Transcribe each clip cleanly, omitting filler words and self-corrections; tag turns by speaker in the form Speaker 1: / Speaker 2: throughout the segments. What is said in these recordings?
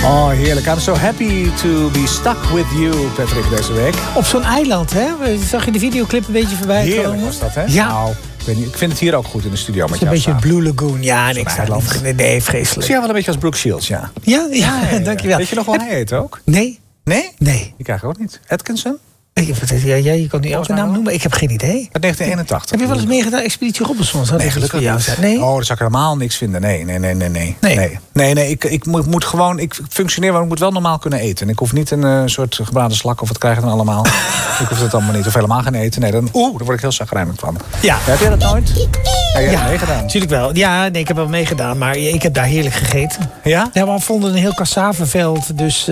Speaker 1: Oh, heerlijk. I'm so happy to be stuck with you, Patrick, deze week.
Speaker 2: Op zo'n eiland, hè? Zag je de videoclip een beetje voorbij komen?
Speaker 1: Heerlijk was dat, hè?
Speaker 2: Ja.
Speaker 1: Nou, ik vind het hier ook goed in de studio met
Speaker 2: Een
Speaker 1: jou
Speaker 2: beetje
Speaker 1: samen.
Speaker 2: Blue Lagoon. Ja, en ik sta niet. Nee, vreselijk.
Speaker 1: Zie jij wel een beetje als Brooke Shields, ja?
Speaker 2: Ja, dankjewel.
Speaker 1: Weet je nog wel hij heet ook?
Speaker 2: Nee.
Speaker 1: Nee?
Speaker 2: Nee.
Speaker 1: Die krijg ik ook niet. Atkinson?
Speaker 2: Ja, je kan niet elke naam noemen. Ik heb geen idee.
Speaker 1: Uit 1981.
Speaker 2: Heb je wel eens meegedaan? Expeditie Robinson?
Speaker 1: Nee, gelukkig niet.
Speaker 2: Nee?
Speaker 1: Oh, daar zou ik helemaal niks vinden. Nee. Ik moet gewoon... Ik functioneer, maar ik moet wel normaal kunnen eten. Ik hoef niet een soort gebraden slak of wat krijg je dan allemaal. Ik hoef dat allemaal niet. Of helemaal geen eten. Nee, daar word ik heel chagrijnig van.
Speaker 2: Ja.
Speaker 1: Heb jij dat nooit? Ja, jij hebt meegedaan.
Speaker 2: Natuurlijk wel. Ja, nee, ik heb wel meegedaan. Maar ik heb daar heerlijk gegeten.
Speaker 1: Ja?
Speaker 2: Ja, we vonden een heel cassavenveld. Dus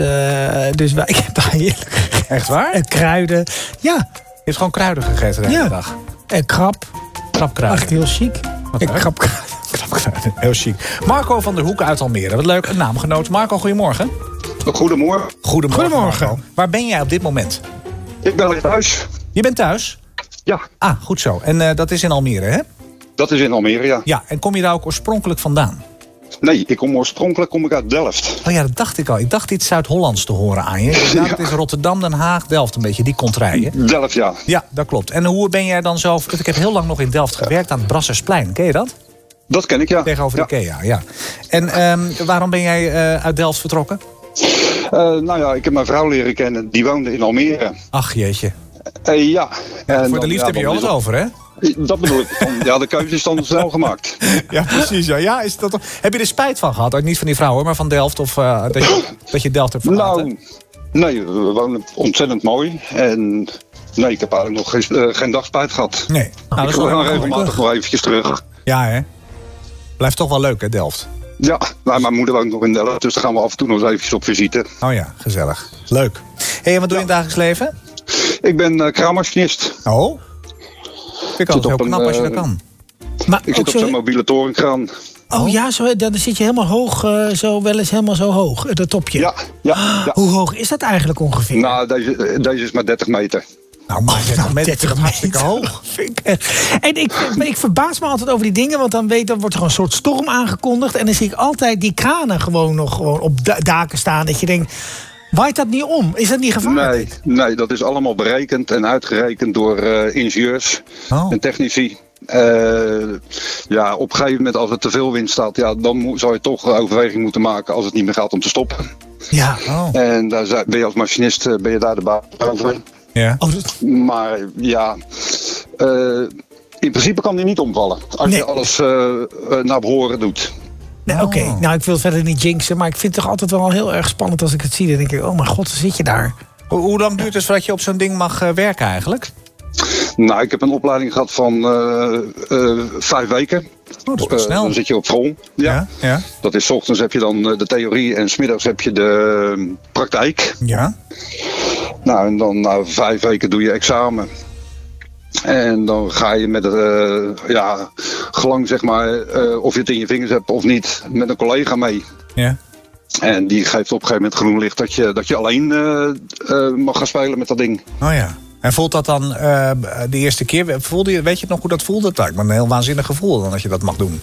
Speaker 2: ik heb daar heerlijk gegeten.
Speaker 1: Echt waar?
Speaker 2: En kruiden. Ja.
Speaker 1: Je hebt gewoon kruiden gegeten de hele dag.
Speaker 2: En krab.
Speaker 1: Krabkruiden.
Speaker 2: Echt heel chic.
Speaker 1: Krabkruiden. Heel chic. Marco van der Hoek uit Almere. Wat leuk, een naamgenoot. Marco, goedemorgen.
Speaker 3: Goedemorgen.
Speaker 1: Goedemorgen. Marco. Waar ben jij op dit moment?
Speaker 3: Ik ben thuis.
Speaker 1: Je bent thuis?
Speaker 3: Ja.
Speaker 1: Ah, goed zo. En dat is in Almere, hè?
Speaker 3: Dat is in Almere, ja.
Speaker 1: Ja, en kom je daar ook oorspronkelijk vandaan?
Speaker 3: Nee, oorspronkelijk kom ik uit Delft.
Speaker 1: Oh ja, dat dacht ik al. Ik dacht iets Zuid-Hollands te horen aan je. Ja. Het is Rotterdam, Den Haag, Delft een beetje. Die contraien.
Speaker 3: Delft, ja.
Speaker 1: Ja, dat klopt. En hoe ben jij dan zo... Ik heb heel lang nog in Delft gewerkt aan het Brassersplein. Ken je dat?
Speaker 3: Dat ken ik, ja.
Speaker 1: Tegenover Ikea, ja. En waarom ben jij uit Delft vertrokken?
Speaker 3: Nou ja, ik heb mijn vrouw leren kennen. Die woonde in Almere.
Speaker 1: Ach, jeetje.
Speaker 3: Ja.
Speaker 1: En voor de liefde heb je alles over, hè?
Speaker 3: Dat bedoel ik. Ja, de keuze is dan snel gemaakt.
Speaker 1: Ja, precies. Ja, is dat toch... Heb je er spijt van gehad? Ook niet van die vrouw, hoor, maar van Delft? Of dat je Delft hebt verlaten?
Speaker 3: Nou, nee, we wonen ontzettend mooi. En nee, ik heb eigenlijk nog geen dag spijt gehad.
Speaker 1: Nee. Nou,
Speaker 3: ik ga regelmatig nog eventjes terug.
Speaker 1: Ja, hè? Blijft toch wel leuk, hè, Delft?
Speaker 3: Ja, nou, mijn moeder woont nog in Delft. Dus daar gaan we af en toe nog eens eventjes op visite.
Speaker 1: Oh ja, gezellig. Leuk. Hé, en wat doe je in het dagelijks leven?
Speaker 3: Ik ben kraammachinist.
Speaker 1: Oh? Ik vind het heel knap als je dat kan.
Speaker 2: Maar
Speaker 3: ik zit op zo'n mobiele torenkraan.
Speaker 2: Oh ja, dan zit je helemaal hoog, wel eens helemaal zo hoog, dat topje.
Speaker 3: Ja.
Speaker 2: Hoe hoog is dat eigenlijk ongeveer?
Speaker 3: Nou, deze is maar 30 meter.
Speaker 1: Nou, maar 30 meter is hartstikke hoog.
Speaker 2: En ik verbaas me altijd over die dingen, want dan wordt er een soort storm aangekondigd. En dan zie ik altijd die kranen gewoon op daken staan. Dat je denkt, waait dat niet om? Is dat niet gevaarlijk?
Speaker 3: Nee, dat is allemaal berekend en uitgerekend door ingenieurs en technici. Ja, op een gegeven moment als er te veel wind staat, ja, dan zou je toch overweging moeten maken als het niet meer gaat om te stoppen.
Speaker 2: Ja.
Speaker 3: En daar ben je als machinist ben je daar de baas over.
Speaker 1: Ja.
Speaker 3: Maar ja, in principe kan die niet omvallen als je alles naar behoren doet.
Speaker 2: Nee, Oké. Nou, ik wil het verder niet jinxen, maar ik vind het toch altijd wel heel erg spannend als ik het zie. Dan denk ik, oh mijn god, dan zit je daar.
Speaker 1: Hoe lang duurt het voordat je op zo'n ding mag werken eigenlijk?
Speaker 3: Nou, ik heb een opleiding gehad van 5 weken.
Speaker 1: Oh, dat is best snel.
Speaker 3: Dan zit je op school. Ja. Dat is 's ochtends heb je dan de theorie en 's middags heb je de praktijk.
Speaker 1: Ja.
Speaker 3: Nou, en dan na 5 weken doe je examen. En dan ga je met gelang zeg maar, of je het in je vingers hebt of niet, met een collega mee.
Speaker 1: Ja.
Speaker 3: En die geeft op een gegeven moment groen licht dat je alleen mag gaan spelen met dat ding.
Speaker 1: Oh ja. En voelt dat dan de eerste keer? Weet je nog hoe dat voelde? Het lijkt me een heel waanzinnig gevoel dan dat je dat mag doen.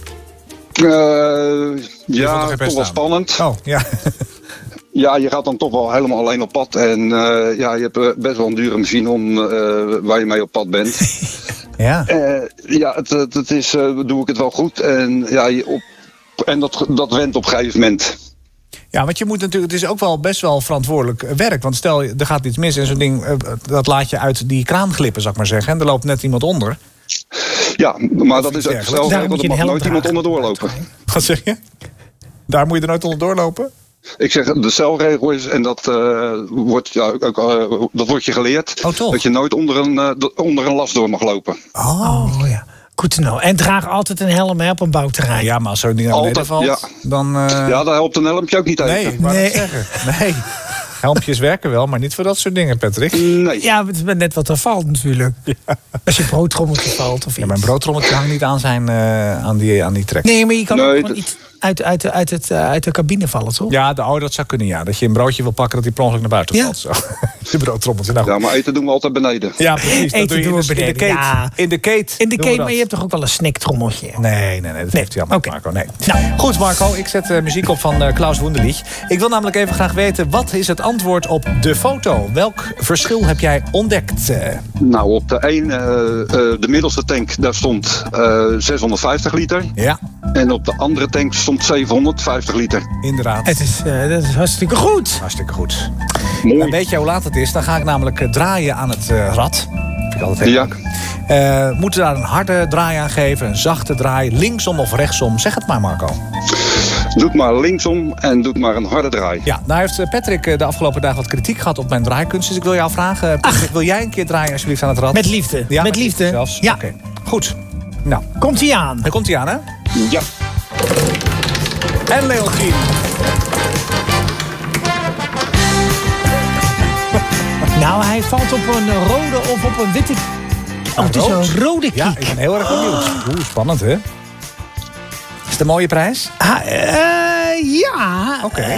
Speaker 3: Ja, toch wel spannend.
Speaker 1: Oh, ja.
Speaker 3: Ja, je gaat dan toch wel helemaal alleen op pad. En je hebt best wel een dure machine waar je mee op pad bent.
Speaker 1: Ja.
Speaker 3: Het is, doe ik het wel goed. En, dat went op een gegeven moment.
Speaker 1: Ja, want je moet natuurlijk, het is ook wel best wel verantwoordelijk werk. Want stel, er gaat iets mis en zo'n ding, dat laat je uit die kraan glippen, zou ik maar zeggen. En er loopt net iemand onder.
Speaker 3: Ja, maar dat is ook zelf. Er mag nooit iemand onderdoor lopen.
Speaker 1: Wat zeg je? Daar moet je er nooit onderdoor lopen?
Speaker 3: Ik zeg, de celregel is, en dat wordt je geleerd, dat je nooit onder een last door mag lopen.
Speaker 2: Oh ja. Goed te know. En draag altijd een helm op een bouwterrein.
Speaker 1: Ja, maar als zo'n ding naar beneden valt, dan...
Speaker 3: Ja, daar helpt een helmpje ook niet tegen.
Speaker 1: Nee, ik wou het zeggen. Nee. Helmpjes werken wel, maar niet voor dat soort dingen, Patrick.
Speaker 3: Nee.
Speaker 2: Ja, het is net wat er valt natuurlijk. Ja. Als je broodtrommeltje valt of iets.
Speaker 1: Ja, mijn broodtrommeltje hangt niet aan aan die trek.
Speaker 2: Nee, maar je kan ook gewoon iets... uit de cabine vallen, toch?
Speaker 1: Ja, dat zou kunnen, ja. Dat je een broodje wil pakken dat die per ongeluk naar buiten valt. Zo. De broodtrommeltje. Nou,
Speaker 3: ja, maar eten doen we altijd beneden.
Speaker 1: Ja, precies. Dat doe je in de kate. Ja. In de kate,
Speaker 2: maar je hebt toch ook wel een sniktrommeltje?
Speaker 1: Nee, dat heeft hij allemaal, Marco. Nee. Nou, goed, Marco, ik zet muziek op van Klaus Wunderlich. Ik wil namelijk even graag weten, wat is het antwoord op de foto? Welk verschil heb jij ontdekt?
Speaker 3: Nou, op de middelste tank, daar stond 650 liter.
Speaker 1: Ja.
Speaker 3: En op de andere tank stond 750 liter.
Speaker 1: Inderdaad.
Speaker 2: Dat is hartstikke goed.
Speaker 1: Hartstikke goed.
Speaker 3: Mooi.
Speaker 1: En weet je hoe laat het is? Dan ga ik namelijk draaien aan het rad. Vind ik altijd heel leuk. Moeten daar een harde draai aan geven, een zachte draai, linksom of rechtsom? Zeg het maar, Marco.
Speaker 3: Doe het maar linksom en doe het maar een harde draai.
Speaker 1: Ja, nou heeft Patrick de afgelopen dagen wat kritiek gehad op mijn draaikunst. Dus ik wil jou vragen, Patrick, wil jij een keer draaien alsjeblieft aan het rad?
Speaker 2: Met liefde.
Speaker 1: Ja,
Speaker 2: met liefde.
Speaker 1: Zelfs.
Speaker 2: Ja.
Speaker 1: Okay. Goed. Nou.
Speaker 2: Komt hij aan?
Speaker 1: Daar komt hij aan, hè?
Speaker 3: Ja.
Speaker 1: En Leontien.
Speaker 2: Nou, hij valt op een rode of op een witte... Oh, het is een rode kiek.
Speaker 1: Ja, ik ben heel erg benieuwd. Oeh, spannend, hè? Is het een mooie prijs?
Speaker 2: Ja.
Speaker 1: Oké.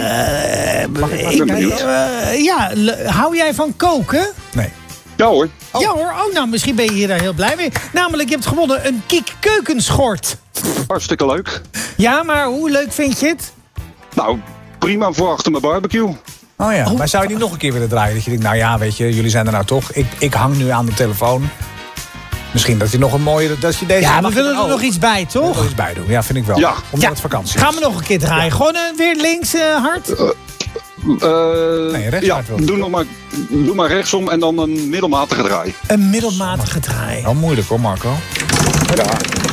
Speaker 2: Hou jij van koken?
Speaker 1: Nee.
Speaker 3: Ja hoor.
Speaker 2: Oh. Ja hoor. Oh, nou, misschien ben je hier daar heel blij mee. Namelijk, je hebt gewonnen een Kiek keukenschort.
Speaker 3: Hartstikke leuk.
Speaker 2: Ja, maar hoe leuk vind je het?
Speaker 3: Nou, prima voor achter mijn barbecue.
Speaker 1: Oh ja, maar zou je niet nog een keer willen draaien? Dat je denkt, nou ja, weet je, jullie zijn er nou toch. Ik hang nu aan de telefoon. Misschien dat je nog een mooie... Dat je deze
Speaker 2: ja, we willen er nog iets bij, toch?
Speaker 1: Er nog iets bij doen, ja, vind ik wel.
Speaker 3: Ja.
Speaker 1: Omdat het vakantie is.
Speaker 2: Gaan we nog een keer draaien. Ja. Gewoon weer links hard?
Speaker 1: Nee, rechts hard wil
Speaker 3: doe maar rechtsom en dan een middelmatige draai.
Speaker 2: Een middelmatige draai.
Speaker 1: Wel moeilijk hoor, Marco.
Speaker 3: Ja.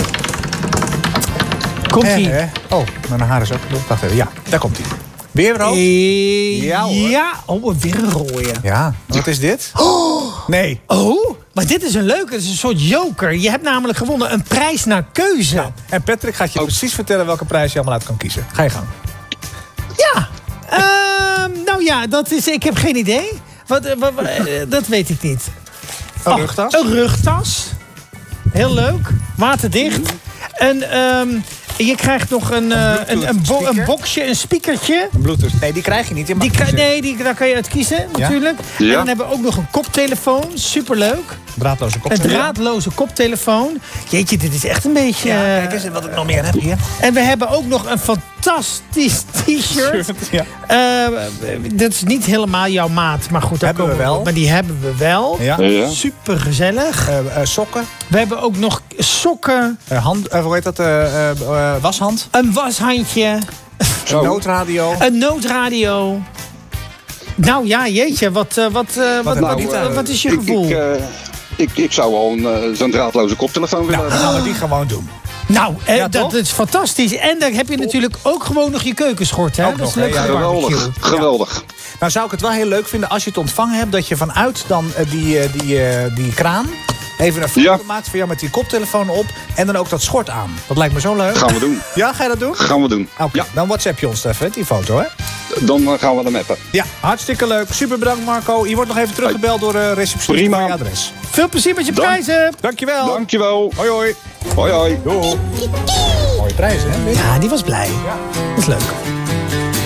Speaker 2: Komt-ie.
Speaker 1: Oh, mijn haar is ook... Wacht even, ja, daar komt hij. Weer rood?
Speaker 2: Ja, hoor. Ja, weer een rode.
Speaker 1: Ja, wat is dit?
Speaker 2: Oh.
Speaker 1: Nee.
Speaker 2: Oh, maar dit is een leuke, het is een soort joker. Je hebt namelijk gewonnen een prijs naar keuze. Ja.
Speaker 1: En Patrick gaat je precies vertellen welke prijs je allemaal uit kan kiezen. Ga je gang.
Speaker 2: Ja, nou ja, ik heb geen idee. Dat weet ik niet.
Speaker 1: Een rugtas?
Speaker 2: Een rugtas. Heel leuk. Waterdicht. En je krijgt nog een boxje, een speakertje.
Speaker 1: Een Bluetooth. Nee, die krijg je niet.
Speaker 2: Daar kan je uit kiezen, natuurlijk.
Speaker 3: Ja.
Speaker 2: En dan hebben we ook nog een koptelefoon. Superleuk.
Speaker 1: Draadloze koptelefoon.
Speaker 2: Een draadloze koptelefoon. Jeetje, dit is echt een beetje...
Speaker 1: Ja, kijk eens wat ik nog meer heb hier.
Speaker 2: En we hebben ook nog een fantastisch t-shirt.
Speaker 1: Ja.
Speaker 2: Dat is niet helemaal jouw maat, maar goed,
Speaker 1: hebben we wel.
Speaker 2: Maar die hebben we wel.
Speaker 1: Ja.
Speaker 3: Ja.
Speaker 2: Super gezellig.
Speaker 1: Sokken.
Speaker 2: We hebben ook nog sokken.
Speaker 1: Hoe heet dat? Washand.
Speaker 2: Een washandje.
Speaker 1: Een noodradio.
Speaker 2: Een noodradio. Nou ja, jeetje, wat is je gevoel?
Speaker 3: Ik zou wel zo'n draadloze koptelefoon willen hebben.
Speaker 1: Dan gaan we die gewoon doen.
Speaker 2: Nou,
Speaker 1: ja,
Speaker 2: dat is fantastisch. En dan heb je natuurlijk ook gewoon nog je keukenschort. Hè?
Speaker 1: Ook
Speaker 2: dat is
Speaker 1: nog,
Speaker 2: leuk.
Speaker 1: ja,
Speaker 3: geweldig. Geweldig.
Speaker 1: Ja. Nou zou ik het wel heel leuk vinden als je het ontvangen hebt... dat je vanuit dan die kraan even een foto maakt van jou met die koptelefoon op... en dan ook dat schort aan. Dat lijkt me zo leuk.
Speaker 3: Gaan we doen.
Speaker 1: Ja, ga je dat doen?
Speaker 3: Gaan we doen.
Speaker 1: Okay. Ja. Dan WhatsApp je ons even, die foto, hè?
Speaker 3: Dan gaan we hem appen.
Speaker 1: Ja, hartstikke leuk. Super bedankt, Marco. Je wordt nog even teruggebeld door de receptionist voor je adres.
Speaker 2: Veel plezier met je prijzen.
Speaker 1: Dankjewel.
Speaker 3: Dankjewel.
Speaker 1: Hoi, hoi.
Speaker 3: Hoi, hoi.
Speaker 1: Doei. Mooie prijzen, hè?
Speaker 2: Ja, die was blij.
Speaker 1: Ja.
Speaker 2: Dat is leuk.